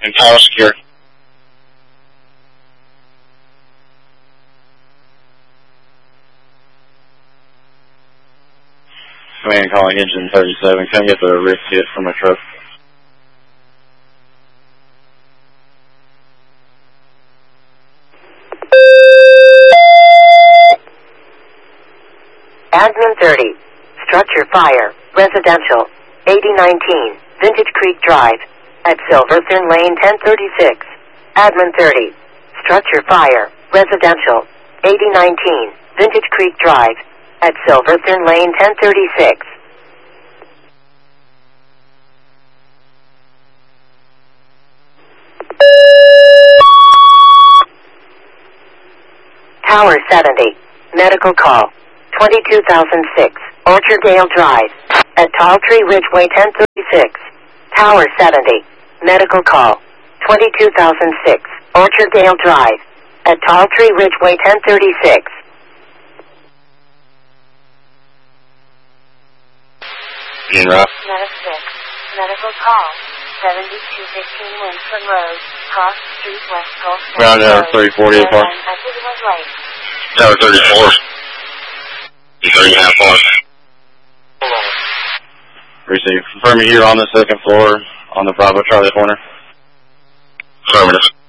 And tower secure. Command calling engine 37. Come get the wrist hit from a truck. Admin 30. Structure fire. Residential. 8019. Vintage Creek Drive. At Silverthorne Lane 1036. Admin 30. Structure fire. Residential. 8019. Vintage Creek Drive. At Silverthorne Lane 1036. Tower 70. Medical call. 22,006. Orchardale Drive. At Tall Tree Ridgeway 1036. Tower 70. Medical call. 22,006. Orchardale Drive. At Tall Tree Ridgeway 1036. Being rough. Medic 6. Medical call. 7215 Winford Road. Cross Street West Gulf. Ground tower 340 apart. Tower 34. 3.5 bar. Receive. Confirm me here on the second floor on the Bravo Charlie corner. Affirmative.